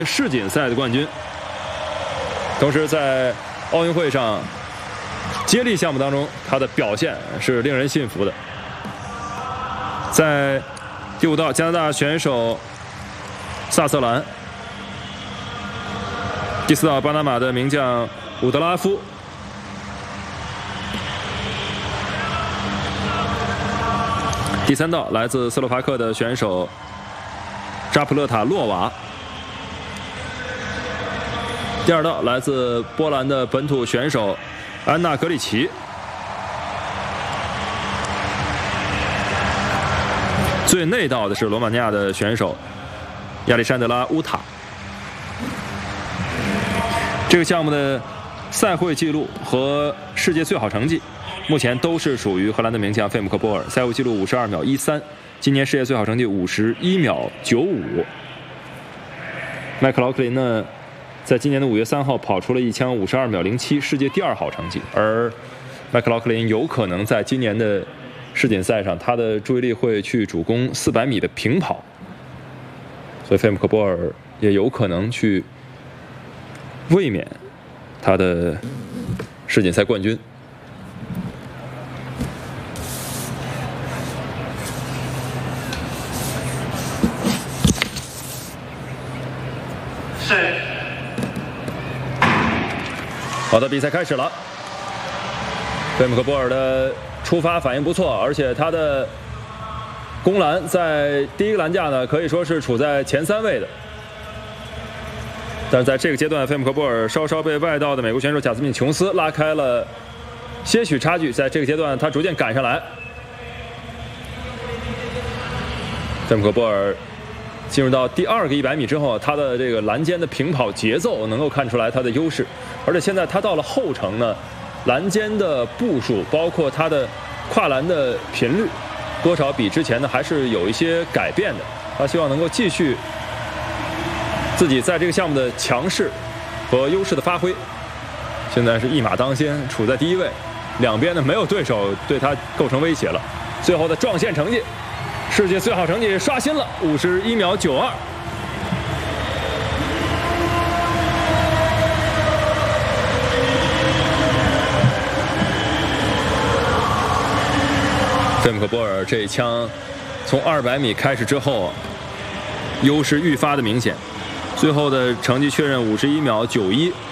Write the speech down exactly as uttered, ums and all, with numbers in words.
世锦赛的冠军，同时在奥运会上接力项目当中，他的表现是令人信服的。在第五道，加拿大选手萨瑟兰；第四道，巴拿马的名将伍德拉夫；第三道，来自斯洛伐克的选手扎普勒塔洛娃。 第二道来自波兰的本土选手安娜格里奇，最内道的是罗马尼亚的选手亚历山德拉乌塔。这个项目的赛会纪录和世界最好成绩，目前都是属于荷兰的名将费姆克波尔，赛会纪录五十二秒一三，今年世界最好成绩五十一秒九五。麦克劳克林呢？ 在今年的五月三号跑出了一枪五十二秒零七，世界第二好成绩。而麦克劳克林有可能在今年的世锦赛上，他的注意力会去主攻四百米的平跑，所以费姆克波尔也有可能去卫冕他的世锦赛冠军。 好的，比赛开始了。费姆克波尔的出发反应不错，而且他的攻栏在第一个栏架呢，可以说是处在前三位的。但是在这个阶段，费姆克波尔稍稍被外道的美国选手贾斯敏·琼斯拉开了些许差距。在这个阶段，他逐渐赶上来。费姆克波尔进入到第二个一百米之后，他的这个栏间的平跑节奏能够看出来他的优势。 而且现在他到了后程呢，栏间的步数，包括他的跨栏的频率，多少比之前呢还是有一些改变的。他希望能够继续自己在这个项目的强势和优势的发挥。现在是一马当先，处在第一位，两边呢没有对手对他构成威胁了。最后的撞线成绩，世界最好成绩刷新了五十一秒九二。 费姆克波尔这一枪，从二百米开始之后，优势愈发的明显，最后的成绩确认五十一秒九一。